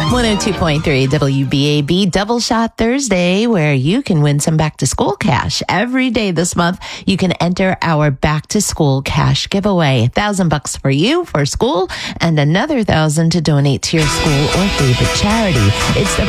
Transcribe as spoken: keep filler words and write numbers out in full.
one oh two point three W B A B Double Shot Thursday, where you can win some back to school cash. Every day this month, you can enter our back to school cash giveaway. A thousand bucks for you for school and another thousand to donate to your school or favorite charity. It's the